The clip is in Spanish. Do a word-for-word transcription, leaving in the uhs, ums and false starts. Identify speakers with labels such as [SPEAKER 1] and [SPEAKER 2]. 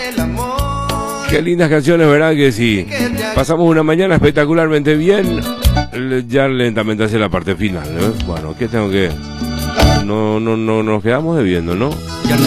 [SPEAKER 1] Qué lindas canciones, ¿verdad que sí? Pasamos una mañana espectacularmente bien. Ya lentamente hacia la parte final, ¿eh? Bueno, ¿qué tengo que...? No, no, no nos quedamos debiendo, ¿no?